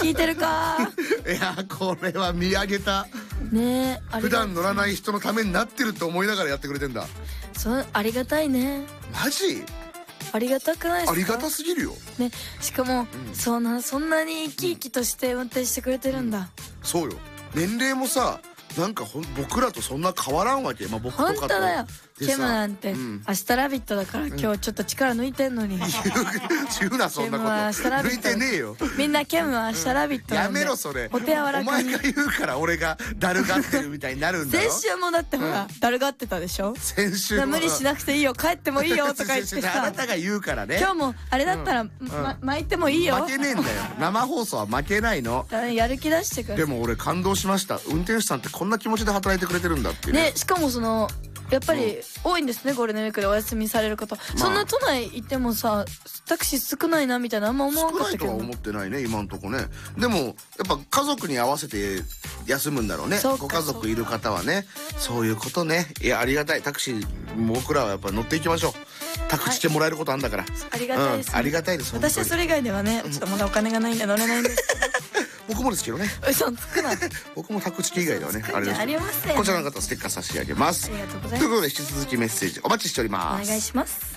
聞いてるか。 いやこれは見上げたねえ、 普段乗らない人のためになってると思いながらやってくれてんだ。 そうありがたいね。 マジありがたくないですか。 ありがたすぎるよね、しかも、そんなに生き生きとして運転してくれてるんだ。 そうよ。年齢もさなんか僕らとそんな変わらんわけ。まあ僕とかと本当だよ。 でケムなんて、 うん明日ラビットだから今日ちょっと力抜いてんのに。 言うなそんなこケムは明日ラと。抜いビットてねえよ。 みんなケムは明日ラビットなやんで、 めろそれ。 お手柔らかに。 お前が言うから俺がだるがってるみたいになるんだろ。 先週もだってほら、だるがってたでしょ。 先週は無理しなくていいよ、帰ってもいいよとか言ってあなさ、 たが言うからね。 今日もあれだったら、巻いてもいいよ。 負けねえんだよ。生放送は負けないの。 やる気出してくれ。 でも俺感動しました。運転手さんってこんな気持ちで働いてくれてるんだっていうね、しかもそのやっぱり多いんですね、ゴールデンウィークでお休みされる方。そんな都内行ってもさ、タクシー少ないなみたいなあんま思わなかったけど。 少ないとは思ってないね今んとこね。でもやっぱ家族に合わせて休むんだろうね。ご家族いる方はね。そういうことね。いやありがたい。タクシー僕らはやっぱ乗っていきましょう。宅地してもらえることあんだから、 ありがたいです、ねありがたいです。 私はそれ以外ではね、ちょっとまだお金がないんで乗れないんです僕もですけどね。 嘘つくな。 僕も宅地以外ではねあれです。 ありません。 こちらの方ステッカー差し上げます。 ありがとうございます。 ということで引き続きメッセージお待ちしております。 お願いします。